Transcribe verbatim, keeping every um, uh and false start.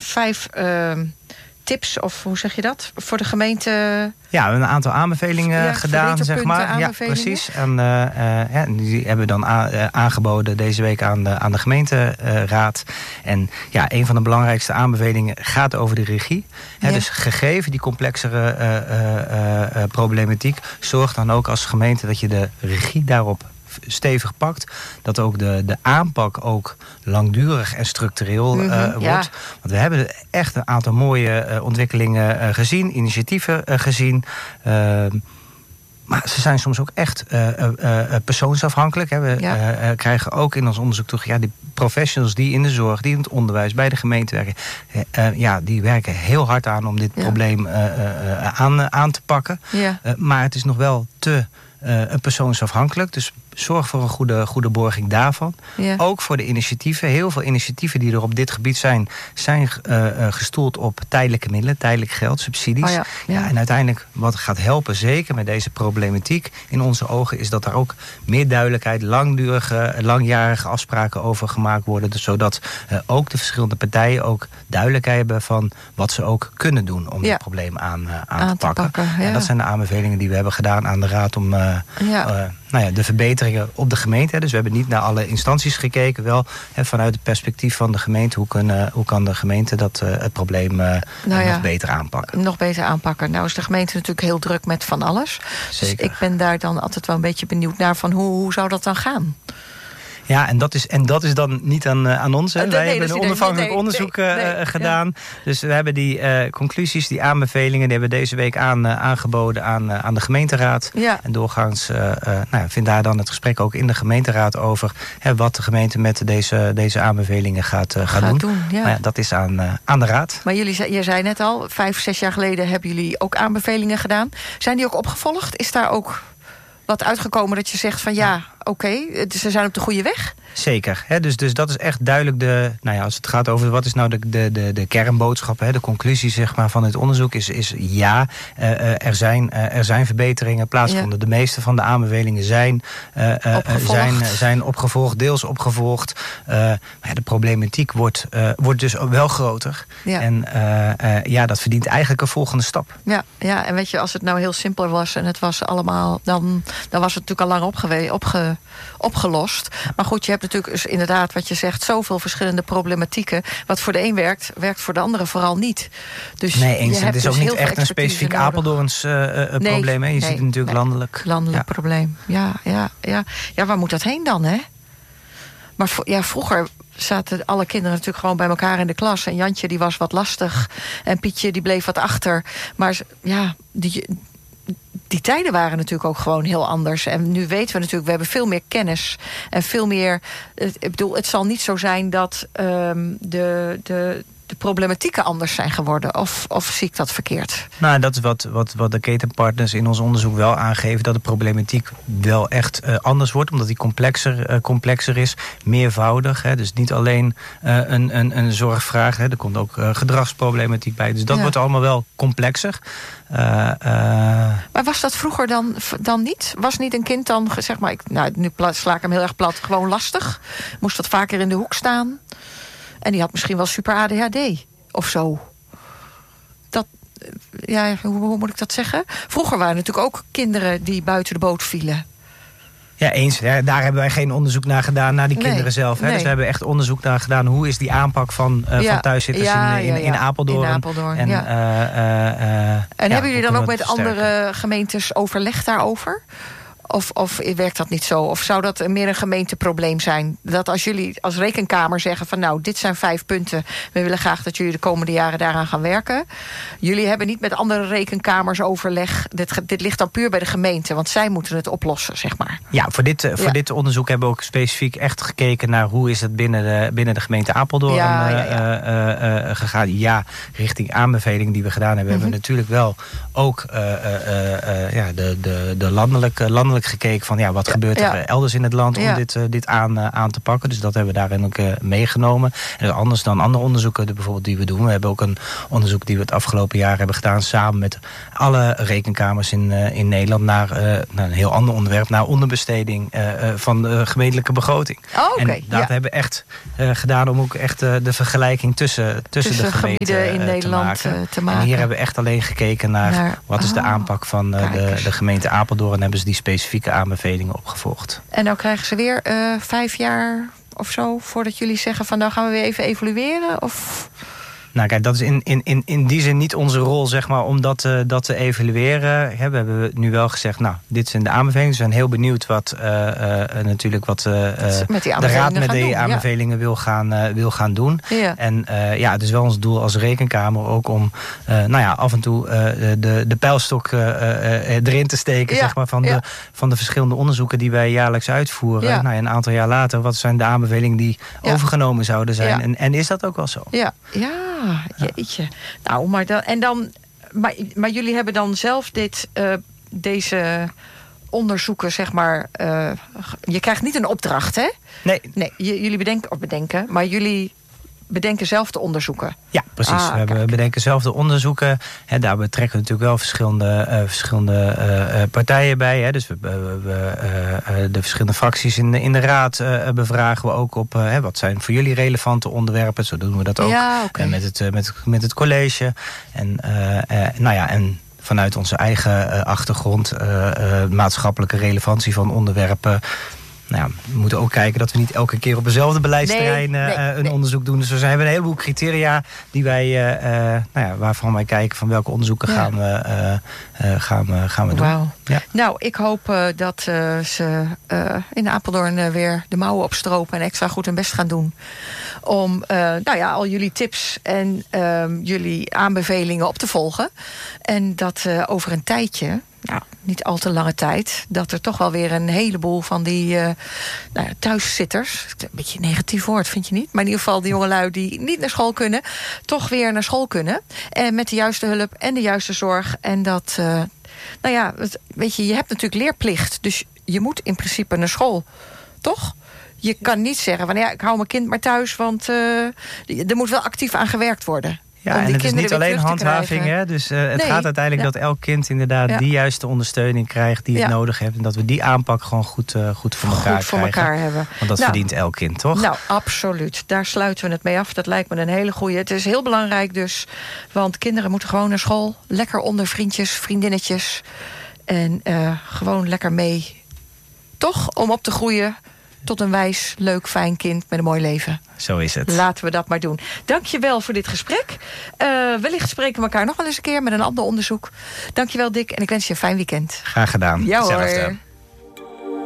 vijf uh, tips, of hoe zeg je dat, voor de gemeente. Ja, we hebben een aantal aanbevelingen ja, gedaan, zeg maar. Ja, precies. En, uh, uh, ja, die hebben we dan a- uh, aangeboden deze week aan de, aan de gemeenteraad. En ja, een van de belangrijkste aanbevelingen gaat over de regie. Ja. He, dus gegeven die complexere uh, uh, uh, problematiek, zorg dan ook als gemeente dat je de regie daarop stevig pakt. Dat ook de, de aanpak ook langdurig en structureel uh, mm-hmm, wordt. Ja. Want we hebben echt een aantal mooie uh, ontwikkelingen uh, gezien, initiatieven uh, gezien. Uh, maar ze zijn soms ook echt uh, uh, uh, persoonsafhankelijk. Hè. We ja. uh, uh, krijgen ook in ons onderzoek terug, ja, die professionals die in de zorg, die in het onderwijs, bij de gemeente werken, uh, uh, ja, die werken heel hard aan om dit ja. probleem uh, uh, aan, uh, aan te pakken. Ja. Uh, maar het is nog wel te uh, persoonsafhankelijk. Dus zorg voor een goede, goede borging daarvan. Ja. Ook voor de initiatieven. Heel veel initiatieven die er op dit gebied zijn, zijn uh, gestoeld op tijdelijke middelen, tijdelijk geld, subsidies. Oh ja. Ja. Ja, en uiteindelijk wat gaat helpen, zeker met deze problematiek in onze ogen, is dat er ook meer duidelijkheid, langdurige, langjarige afspraken over gemaakt worden. Dus zodat uh, ook de verschillende partijen ook duidelijkheid hebben van wat ze ook kunnen doen om ja. dit probleem aan, uh, aan, aan te pakken. Te pakken ja. En dat zijn de aanbevelingen die we hebben gedaan aan de Raad om uh, ja. uh, nou ja, de verbeteringen op de gemeente. Dus we hebben niet naar alle instanties gekeken. Wel hè, vanuit het perspectief van de gemeente. Hoe, kunnen, hoe kan de gemeente dat, uh, het probleem uh, nou ja, nog beter aanpakken? Nog beter aanpakken. Nou is de gemeente natuurlijk heel druk met van alles. Zeker. Dus ik ben daar dan altijd wel een beetje benieuwd naar van hoe, hoe zou dat dan gaan? Ja, en dat is, en dat is dan niet aan, uh, aan ons. Hè. Uh, Wij nee, hebben een onafhankelijk nee, onderzoek nee, nee, uh, gedaan. Ja. Dus we hebben die uh, conclusies, die aanbevelingen, die hebben we deze week aan, uh, aangeboden aan, uh, aan de gemeenteraad. Ja. En doorgaans uh, uh, nou, vindt daar dan het gesprek ook in de gemeenteraad over hè, wat de gemeente met deze, deze aanbevelingen gaat, uh, gaat, gaat doen. doen ja. Maar ja, dat is aan, uh, aan de raad. Maar jullie, je zei net al, vijf, zes jaar geleden hebben jullie ook aanbevelingen gedaan. Zijn die ook opgevolgd? Is daar ook wat uitgekomen dat je zegt van ja, oké, okay, ze zijn op de goede weg? Zeker. Hè? Dus, dus dat is echt duidelijk de, nou ja, als het gaat over wat is nou de, de, de, de kernboodschap, hè, de conclusie zeg maar, van het onderzoek is, is ja, uh, er, zijn, uh, er zijn verbeteringen plaatsgevonden. Ja. De meeste van de aanbevelingen zijn, uh, opgevolgd. zijn, zijn opgevolgd, deels opgevolgd. Uh, maar ja, de problematiek wordt, uh, wordt dus wel groter. Ja. En uh, uh, ja, dat verdient eigenlijk een volgende stap. Ja, ja, en weet je, als het nou heel simpel was en het was allemaal, dan, dan was het natuurlijk al lang opgewe- opge, opgelost. Maar goed, je hebt natuurlijk dus inderdaad wat je zegt, zoveel verschillende problematieken. Wat voor de een werkt, werkt voor de andere vooral niet. Dus nee, eens. Het is dus ook niet echt een specifiek nodig. Apeldoorns uh, uh, nee, probleem. Hè? Je nee, ziet het natuurlijk nee, landelijk. Landelijk ja. probleem. Ja, ja, ja. ja, waar moet dat heen dan, hè? Maar ja, vroeger zaten alle kinderen natuurlijk gewoon bij elkaar in de klas. En Jantje die was wat lastig. En Pietje die bleef wat achter. Maar ja, die, die tijden waren natuurlijk ook gewoon heel anders. En nu weten we natuurlijk, we hebben veel meer kennis. En veel meer, ik bedoel, het zal niet zo zijn dat um, de... de de problematieken anders zijn geworden? Of, of zie ik dat verkeerd? Nou, dat is wat, wat, wat de ketenpartners in ons onderzoek wel aangeven. Dat de problematiek wel echt uh, anders wordt. Omdat die complexer, uh, complexer is. Meervoudig. Hè, dus niet alleen uh, een, een, een zorgvraag. Hè, er komt ook uh, gedragsproblematiek bij. Dus dat ja. wordt allemaal wel complexer. Uh, uh, maar was dat vroeger dan, dan niet? Was niet een kind dan, zeg maar... Ik, nou, nu sla ik hem heel erg plat. Gewoon lastig? Moest dat vaker in de hoek staan? En die had misschien wel super A D H D of zo. Dat, ja, hoe, hoe moet ik dat zeggen? Vroeger waren natuurlijk ook kinderen die buiten de boot vielen. Ja, eens. Ja, daar hebben wij geen onderzoek naar gedaan, naar die nee, kinderen zelf. Hè? Nee. Dus we hebben echt onderzoek naar gedaan. Hoe is die aanpak van, uh, ja, van thuiszitters ja, in, in, ja, ja. in Apeldoorn? In Apeldoorn, en ja. uh, uh, uh, en ja, hebben jullie dan ook met andere gemeentes overleg daarover? Of, of werkt dat niet zo? Of zou dat meer een gemeenteprobleem zijn? Dat als jullie als rekenkamer zeggen van nou, dit zijn vijf punten. We willen graag dat jullie de komende jaren daaraan gaan werken. Jullie hebben niet met andere rekenkamers overleg. Dit, dit ligt dan puur bij de gemeente. Want zij moeten het oplossen, zeg maar. Ja, voor dit, voor ja. dit onderzoek hebben we ook specifiek echt gekeken naar hoe is het binnen de, binnen de gemeente Apeldoorn ja, ja, ja. Uh, uh, uh, gegaan. Ja, richting aanbevelingen die we gedaan hebben. Mm-hmm. Hebben we natuurlijk wel ook uh, uh, uh, ja, de, de, de landelijke, landelijke eigenlijk gekeken van ja, wat ja, gebeurt er ja. elders in het land om ja. dit, uh, dit aan, uh, aan te pakken. Dus dat hebben we daarin ook uh, meegenomen. En anders dan andere onderzoeken bijvoorbeeld die we doen. We hebben ook een onderzoek die we het afgelopen jaar hebben gedaan samen met alle rekenkamers in, uh, in Nederland naar, uh, naar een heel ander onderwerp, naar onderbesteding uh, uh, van de gemeentelijke begroting. Oh, okay. En dat ja. hebben we echt uh, gedaan om ook echt uh, de vergelijking tussen, tussen, tussen de gemeenten uh, in Nederland te maken. te maken. En hier hebben we echt alleen gekeken naar, naar wat is de oh, aanpak van uh, de, de gemeente Apeldoorn en hebben ze die specifieke aanbevelingen opgevolgd. En nou krijgen ze weer uh, vijf jaar of zo voordat jullie zeggen van nou gaan we weer even evalueren? Of... Nou kijk, dat is in, in, in, in die zin niet onze rol, zeg maar, om dat, uh, dat te evalueren. Ja, we hebben nu wel gezegd, nou, dit zijn de aanbevelingen. We zijn heel benieuwd wat uh, uh, natuurlijk wat uh, de Raad met die aanbevelingen ja. wil, gaan, uh, wil gaan doen. Ja. En uh, ja, het is wel ons doel als rekenkamer ook om uh, nou ja, af en toe uh, de, de pijlstok uh, uh, erin te steken, ja. zeg maar, van, ja. de, van de verschillende onderzoeken die wij jaarlijks uitvoeren. Ja. Nou, een aantal jaar later, wat zijn de aanbevelingen die ja. overgenomen zouden zijn? Ja. En, en is dat ook wel zo? Ja, ja. Jeetje. Nou, maar dan, en dan, maar, maar jullie hebben dan zelf dit, uh, deze onderzoeken, zeg maar. Uh, je krijgt niet een opdracht, hè? Nee. Nee, jullie bedenken, of bedenken, maar jullie bedenken zelf de onderzoeken. Ja, precies. Ah, we hebben, bedenken zelf de onderzoeken. He, daar betrekken we natuurlijk wel verschillende, uh, verschillende uh, partijen bij. Hè. Dus we, we, we uh, de verschillende fracties in de, in de raad uh, bevragen we ook op uh, hè, wat zijn voor jullie relevante onderwerpen. Zo doen we dat ook ja, okay. uh, met, het, uh, met, met het college. En, uh, uh, nou ja, en vanuit onze eigen uh, achtergrond, uh, uh, maatschappelijke relevantie van onderwerpen. Nou ja, we moeten ook kijken dat we niet elke keer op dezelfde beleidsterrein nee, nee, uh, een nee. onderzoek doen. Dus we hebben een heleboel criteria die wij, uh, uh, nou ja, waarvan wij kijken van welke onderzoeken ja. gaan we, uh, uh, gaan we, gaan we doen. Wauw. Ja. Nou, ik hoop uh, dat uh, ze uh, in Apeldoorn uh, weer de mouwen opstropen en extra goed hun best gaan doen. Om uh, nou ja, al jullie tips en uh, jullie aanbevelingen op te volgen. En dat uh, over een tijdje, nou, niet al te lange tijd, dat er toch wel weer een heleboel van die uh, nou ja, thuiszitters, een beetje een negatief woord, vind je niet? Maar in ieder geval die jongelui die niet naar school kunnen, toch weer naar school kunnen. En met de juiste hulp en de juiste zorg. En dat, uh, nou ja, het, weet je, je hebt natuurlijk leerplicht. Dus je moet in principe naar school, toch? Je kan niet zeggen van ja, ik hou mijn kind maar thuis, want uh, er moet wel actief aan gewerkt worden. Ja, en het is niet alleen handhaving, hè? Dus uh, het nee, gaat uiteindelijk ja. dat elk kind inderdaad ja. die juiste ondersteuning krijgt die het ja. nodig heeft. En dat we die aanpak gewoon goed, uh, goed voor elkaar goed voor krijgen. elkaar hebben. Want dat nou, verdient elk kind, toch? Nou, absoluut. Daar sluiten we het mee af. Dat lijkt me een hele goeie. Het is heel belangrijk dus. Want kinderen moeten gewoon naar school. Lekker onder vriendjes, vriendinnetjes. En uh, gewoon lekker mee. Toch? Om op te groeien tot een wijs, leuk, fijn kind met een mooi leven. Zo is het. Laten we dat maar doen. Dank je wel voor dit gesprek. Uh, wellicht spreken we elkaar nog wel eens een keer met een ander onderzoek. Dank je wel, Dick. En ik wens je een fijn weekend. Graag gedaan. Ja, hoor. Hetzelfde.